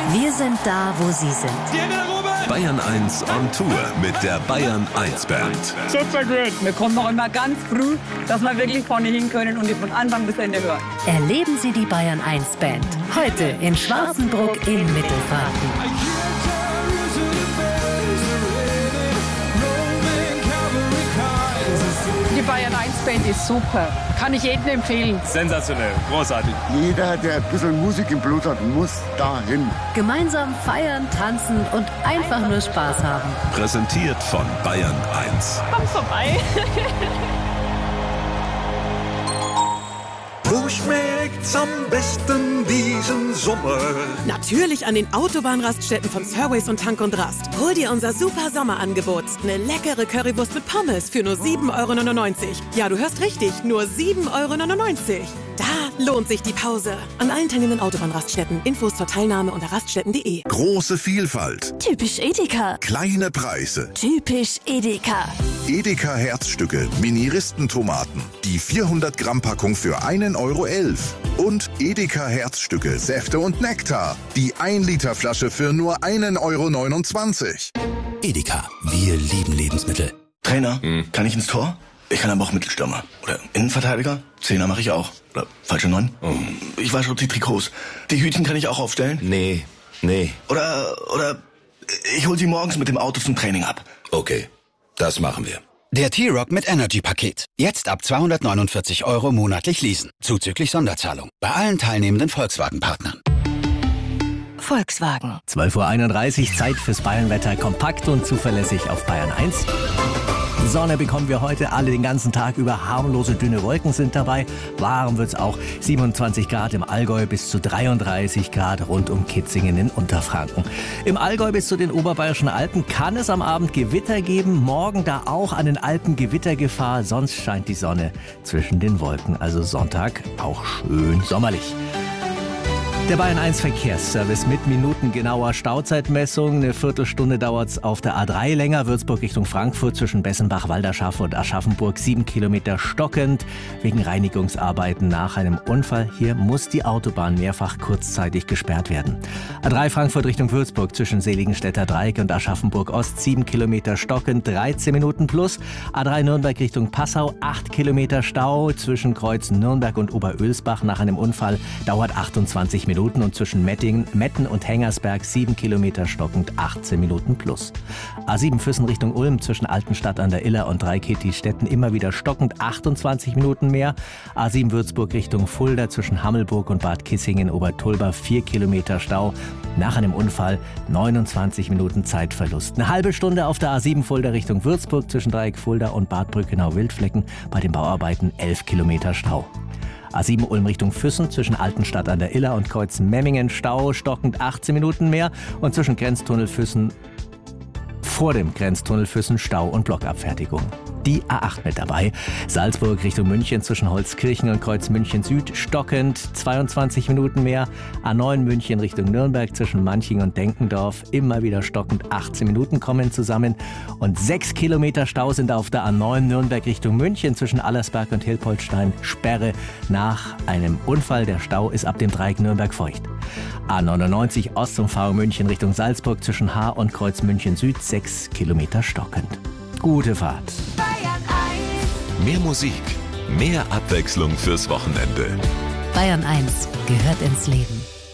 Wir sind da, wo Sie sind. Bayern 1 on Tour mit der Bayern 1 Band. Super gut. Wir kommen noch immer ganz früh, dass wir wirklich vorne hin können und die von Anfang bis Ende hören. Erleben Sie die Bayern 1 Band. Heute in Schwarzenbruck in Mittelfranken. Die Bayern 1 Band ist super. Kann ich jedem empfehlen. Sensationell, großartig. Jeder, der ein bisschen Musik im Blut hat, muss dahin. Gemeinsam feiern, tanzen und einfach nur Spaß haben. Präsentiert von Bayern 1. Komm vorbei. Wo schmeckt's am besten diesen Sommer? Natürlich an den Autobahnraststätten von Surways und Tank und Rast. Hol dir unser super Sommerangebot. Eine leckere Currywurst mit Pommes für nur 7,99 €. Ja, du hörst richtig, nur 7,99 €. Da lohnt sich die Pause. An allen teilnehmenden Autobahnraststätten. Infos zur Teilnahme unter raststätten.de. Große Vielfalt. Typisch Edeka. Kleine Preise. Typisch Edeka. Edeka Herzstücke, Mini-Ristentomaten. Die 400 Gramm Packung für 1,11 €. Und Edeka Herzstücke, Säfte und Nektar. Die 1 Liter Flasche für nur 1,29 €. Edeka, wir lieben Lebensmittel. Trainer, kann ich ins Tor? Ich kann aber auch Mittelstürmer. Oder Innenverteidiger? Zehner mache ich auch. Oder falsche 9? Ich wasche die Trikots. Die Hütchen kann ich auch aufstellen? Nee. Oder ich hol sie morgens mit dem Auto zum Training ab. Okay, das machen wir. Der T-Rock mit Energy-Paket. Jetzt ab 249 € monatlich leasen. Zuzüglich Sonderzahlung. Bei allen teilnehmenden Volkswagen-Partnern. Volkswagen. 12:31 Uhr, Zeit fürs Bayernwetter. Kompakt und zuverlässig auf Bayern 1. Sonne bekommen wir heute alle den ganzen Tag über. Harmlose, dünne Wolken sind dabei. Warm wird's auch. 27 Grad im Allgäu bis zu 33 Grad rund um Kitzingen in Unterfranken. Im Allgäu bis zu den oberbayerischen Alpen kann es am Abend Gewitter geben. Morgen da auch an den Alpen Gewittergefahr. Sonst scheint die Sonne zwischen den Wolken. Also Sonntag auch schön sommerlich. Der Bayern 1 Verkehrsservice mit minutengenauer Stauzeitmessung. Eine Viertelstunde dauert's auf der A3 länger. Würzburg Richtung Frankfurt zwischen Bessenbach, Walderschaff und Aschaffenburg 7 Kilometer stockend. Wegen Reinigungsarbeiten nach einem Unfall. Hier muss die Autobahn mehrfach kurzzeitig gesperrt werden. A3 Frankfurt Richtung Würzburg zwischen Seligenstädter Dreieck und Aschaffenburg Ost 7 Kilometer stockend, 13 Minuten plus. A3 Nürnberg Richtung Passau 8 Kilometer Stau zwischen Kreuz Nürnberg und Oberölsbach nach einem Unfall. Dauert 28 Minuten und zwischen Metten und Hengersberg 7 Kilometer stockend, 18 Minuten plus. A7 Füssen Richtung Ulm zwischen Altenstadt an der Iller und Dreikäthi-Städten immer wieder stockend, 28 Minuten mehr. A7 Würzburg Richtung Fulda zwischen Hammelburg und Bad Kissingen Obertulba 4 Kilometer Stau. Nach einem Unfall 29 Minuten Zeitverlust. Eine halbe Stunde auf der A7 Fulda Richtung Würzburg zwischen Dreieck Fulda und Bad Brückenau-Wildflecken bei den Bauarbeiten 11 Kilometer Stau. A7 Ulm Richtung Füssen zwischen Altenstadt an der Iller und Kreuz Memmingen Stau stockend 18 Minuten mehr und zwischen Grenztunnel Füssen vor dem Grenztunnel Füssen Stau und Blockabfertigung. Die A8 mit dabei. Salzburg Richtung München zwischen Holzkirchen und Kreuz München Süd stockend 22 Minuten mehr. A9 München Richtung Nürnberg zwischen Manching und Denkendorf immer wieder stockend 18 Minuten kommen zusammen. Und 6 Kilometer Stau sind auf der A9 Nürnberg Richtung München zwischen Allersberg und Hilpoltstein. Sperre nach einem Unfall. Der Stau ist ab dem Dreieck Nürnberg feucht. A99 Ostumfahrung München Richtung Salzburg zwischen Haar und Kreuz München Süd 6 Kilometer stockend. Gute Fahrt. Bayern 1. Mehr Musik, mehr Abwechslung fürs Wochenende. Bayern 1 gehört ins Leben.